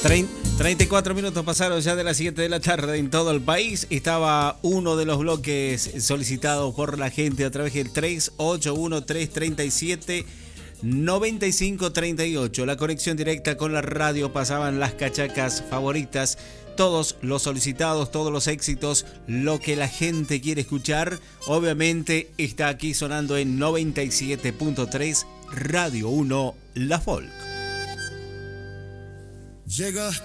34 minutos pasaron ya de las 7 de la tarde en todo el país. Estaba uno de los bloques solicitados por la gente a través del 381-337-9538. La conexión directa con la radio, pasaban las cachacas favoritas, todos los solicitados, todos los éxitos, lo que la gente quiere escuchar. Obviamente está aquí sonando en 97.3 Radio 1 La Folk. Llega